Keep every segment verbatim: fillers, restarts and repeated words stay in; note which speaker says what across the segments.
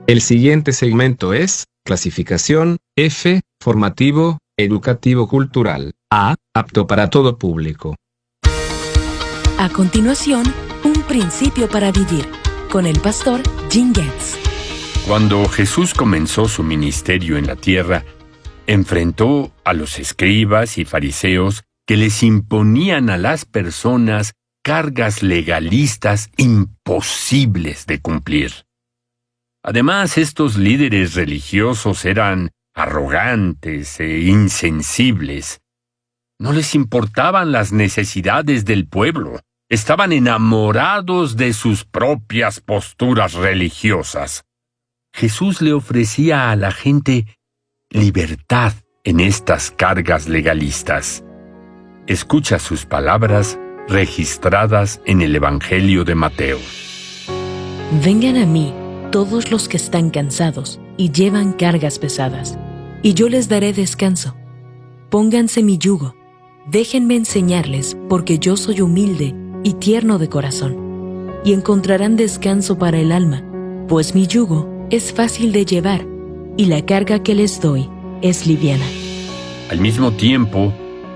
Speaker 1: El siguiente segmento es clasificación F, formativo, educativo cultural. A, apto para todo público.
Speaker 2: A continuación, un principio para vivir, con el pastor Jim Getz.
Speaker 3: Cuando Jesús comenzó su ministerio en la tierra, enfrentó a los escribas y fariseos que les imponían a las personas cargas legalistas imposibles de cumplir. Además, estos líderes religiosos eran arrogantes e insensibles. No les importaban las necesidades del pueblo. Estaban enamorados de sus propias posturas religiosas. Jesús le ofrecía a la gente libertad en estas cargas legalistas. Escucha sus palabras registradas en el Evangelio de Mateo.
Speaker 2: Vengan a mí todos los que están cansados y llevan cargas pesadas, y yo les daré descanso. Pónganse mi yugo, déjenme enseñarles, porque yo soy humilde y tierno de corazón, y encontrarán descanso para el alma, pues mi yugo es fácil de llevar, y la carga que les doy es liviana.
Speaker 3: Al mismo tiempo,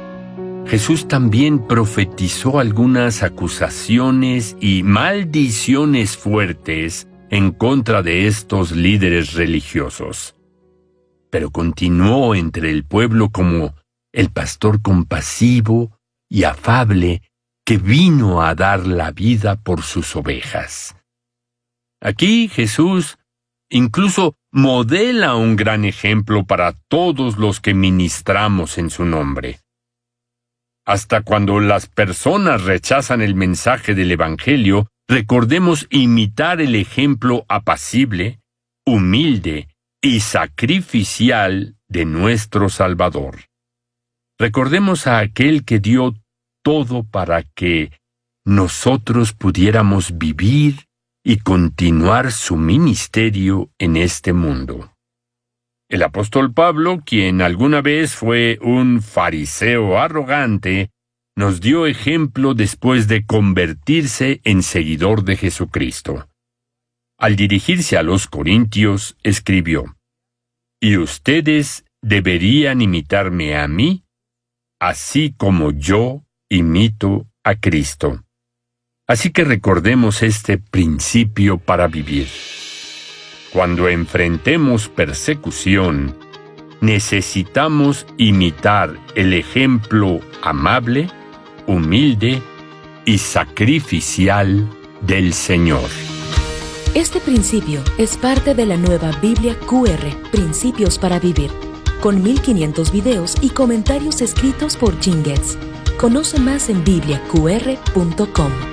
Speaker 3: Jesús también profetizó algunas acusaciones y maldiciones fuertes en contra de estos líderes religiosos. Pero continuó entre el pueblo como el pastor compasivo y afable que vino a dar la vida por sus ovejas. Aquí Jesús incluso modela un gran ejemplo para todos los que ministramos en su nombre. Hasta cuando las personas rechazan el mensaje del Evangelio, recordemos imitar el ejemplo apacible, humilde y sacrificial de nuestro Salvador. Recordemos a aquel que dio todo para que nosotros pudiéramos vivir y continuar su ministerio en este mundo. El apóstol Pablo, quien alguna vez fue un fariseo arrogante, nos dio ejemplo después de convertirse en seguidor de Jesucristo. Al dirigirse a los corintios, escribió: «Y ustedes deberían imitarme a mí, así como yo imito a Cristo». Así que recordemos este principio para vivir. Cuando enfrentemos persecución, necesitamos imitar el ejemplo amable, humilde y sacrificial del Señor.
Speaker 2: Este principio es parte de la nueva Biblia Q R, Principios para Vivir, con mil quinientos videos y comentarios escritos por Jim Getz. Conoce más en biblia q r punto com.